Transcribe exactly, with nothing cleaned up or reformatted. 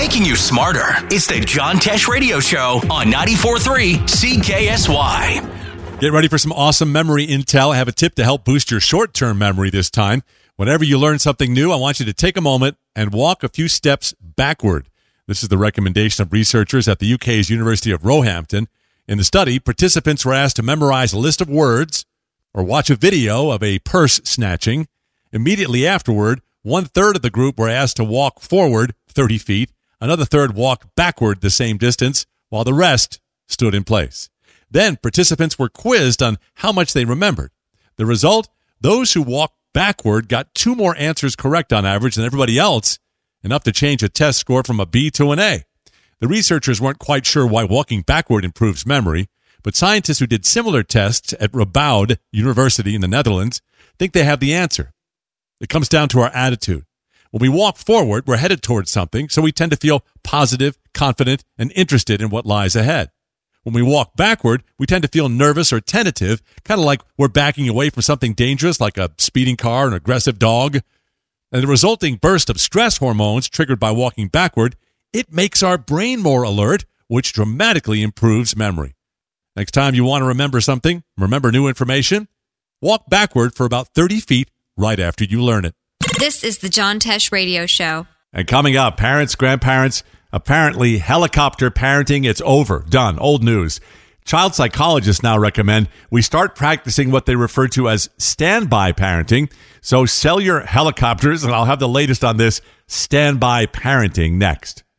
making you smarter. It's the John Tesh Radio Show on ninety-four point three C K S Y. Get ready for some awesome memory intel. I have a tip to help boost your short-term memory this time. Whenever you learn something new, I want you to take a moment and walk a few steps backward. This is the recommendation of researchers at the U K's University of Roehampton. In the study, participants were asked to memorize a list of words or watch a video of a purse snatching. Immediately afterward, one-third of the group were asked to walk forward thirty feet. Another third walked backward the same distance, while the rest stood in place. Then participants were quizzed on how much they remembered. The result, those who walked backward got two more answers correct on average than everybody else, enough to change a test score from a B to an A. The researchers weren't quite sure why walking backward improves memory, but scientists who did similar tests at Radboud University in the Netherlands think they have the answer. It comes down to our attitude. When we walk forward, we're headed towards something, so we tend to feel positive, confident, and interested in what lies ahead. When we walk backward, we tend to feel nervous or tentative, kind of like we're backing away from something dangerous like a speeding car or an aggressive dog. And the resulting burst of stress hormones triggered by walking backward, it makes our brain more alert, which dramatically improves memory. Next time you want to remember something, remember new information, walk backward for about thirty feet right after you learn it. This is the John Tesh Radio Show. And coming up, parents, grandparents, apparently helicopter parenting, it's over, done, old news. Child psychologists now recommend we start practicing what they refer to as standby parenting. So sell your helicopters, and I'll have the latest on this standby parenting next.